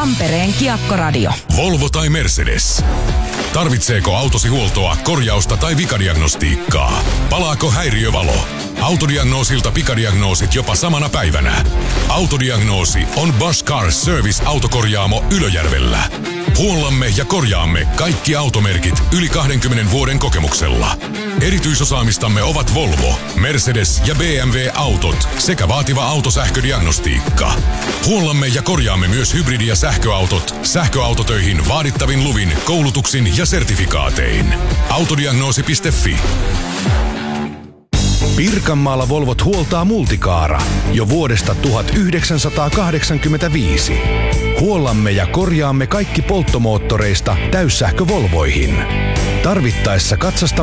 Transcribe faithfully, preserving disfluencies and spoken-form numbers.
Tampereen Kiekkoradio. Volvo tai Mercedes? Tarvitseeko autosi huoltoa, korjausta tai vikadiagnostiikkaa? Palaako häiriövalo? Autodiagnoosilta pikadiagnoosit jopa samana päivänä. Autodiagnoosi on Bosch Car Service autokorjaamo Ylöjärvellä. Huollamme ja korjaamme kaikki automerkit yli kahdenkymmenen vuoden kokemuksella. Erityisosaamistamme ovat Volvo, Mercedes ja B M W-autot sekä vaativa autosähködiagnostiikka. Huollamme ja korjaamme myös hybridi- ja sähköautot sähköautotöihin vaadittavin luvin, koulutuksin ja sertifikaatein. Autodiagnoosi piste fi. Pirkanmaalla Volvot huoltaa Multicaara jo vuodesta tuhatyhdeksänsataakahdeksankymmentäviisi. Huollamme ja korjaamme kaikki polttomoottoreista täyssähkövolvoihin. Tarvittaessa katsasta